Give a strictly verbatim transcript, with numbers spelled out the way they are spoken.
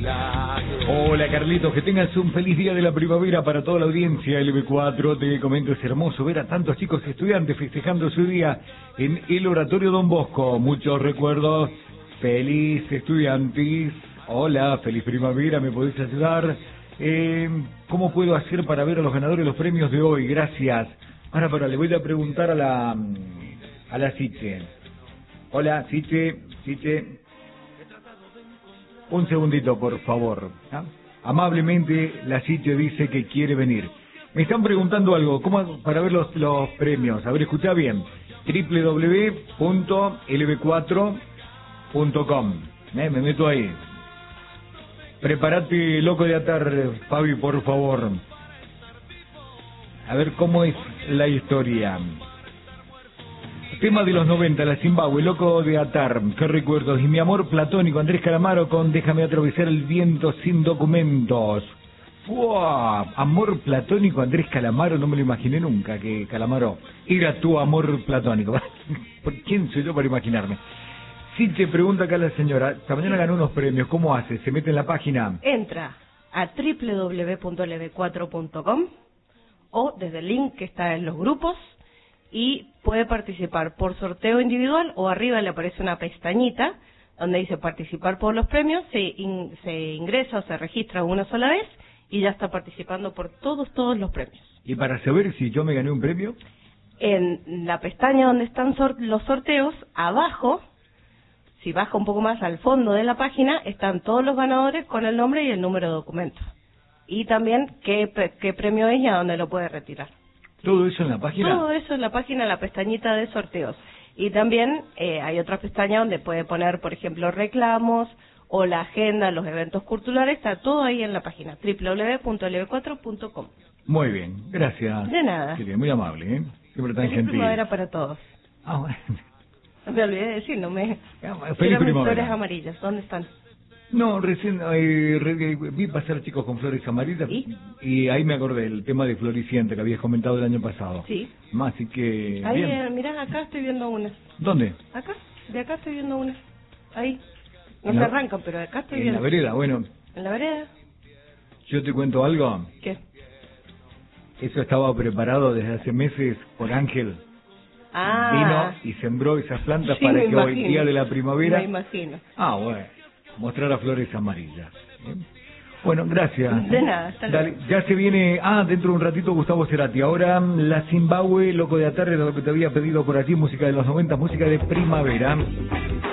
Hola Carlitos, que tengas un feliz día de la primavera para toda la audiencia L B cuatro. Te comento, es hermoso ver a tantos chicos estudiantes festejando su día en el Oratorio Don Bosco. Muchos recuerdos. Feliz estudiantes. Hola, feliz primavera, ¿me podés ayudar? Eh, ¿Cómo puedo hacer para ver a los ganadores de los premios de hoy? Gracias. Ahora, pero le voy a preguntar a la a la Siche. Hola, Siche, Siche. Un segundito, por favor. ¿Ah? Amablemente, la Siche dice que quiere venir. Me están preguntando algo, ¿cómo hago para ver los, los premios? A ver, escuchá bien. doble u doble u doble u punto l b cuatro punto com. ¿Eh? Me meto ahí. Prepárate, loco de atar, Fabi, por favor. A ver cómo es la historia. Tema de los noventa, la Zimbabue, loco de atar, qué recuerdos. Y mi amor platónico, Andrés Calamaro con Déjame atravesar el viento sin documentos. ¡Wow! Amor platónico, Andrés Calamaro, no me lo imaginé nunca que Calamaro era tu amor platónico. ¿Por quién soy yo para imaginarme? Sí, te pregunta acá la señora, esta mañana ganó unos premios, ¿cómo hace? ¿Se mete en la página? Entra a doble u doble u doble u punto l b cuatro punto com o desde el link que está en los grupos y puede participar por sorteo individual o arriba le aparece una pestañita donde dice participar por los premios, se, in, se ingresa o se registra una sola vez y ya está participando por todos, todos los premios. ¿Y para saber si yo me gané un premio? En la pestaña donde están sor los sorteos, abajo, si baja un poco más al fondo de la página, están todos los ganadores con el nombre y el número de documento. Y también qué, qué premio es y a dónde lo puede retirar. ¿Todo eso en la página? Todo eso en la página, la pestañita de sorteos. Y también eh, hay otra pestaña donde puede poner, por ejemplo, reclamos o la agenda, los eventos culturales. Está todo ahí en la página, doble u doble u doble u punto l b cuatro punto com. Muy bien, gracias. De nada. Qué bien, muy amable, ¿eh? Siempre tan Feliz gentil. primavera para todos. Ah, bueno. No me olvidé de decir, no me... Feliz Quiero mis primavera. flores amarillas, ¿dónde están? No, recién eh, re, vi pasar chicos con flores amarillas ¿Y? y ahí me acordé del tema de floriciente que habías comentado el año pasado. Sí. Más, así que... Ahí, bien. eh, mirá, acá estoy viendo unas. ¿Dónde? Acá, de acá estoy viendo unas. Ahí. No En se la- arrancan, pero de acá estoy En viendo. la vereda, bueno, ¿En la vereda? yo te cuento algo. ¿Qué? Eso estaba preparado desde hace meses por Ángel. Ah. Vino y sembró esas plantas Sí, para me que hoy, imagino. día de la primavera... Me imagino. Ah, bueno, mostrar las flores amarillas. ¿Eh? Bueno, gracias. De nada, hasta luego. Dale, ya se viene, ah, dentro de un ratito Gustavo Cerati. Ahora la Zimbabue, loco de atar, era lo que te había pedido por allí, música de los noventa, música de primavera.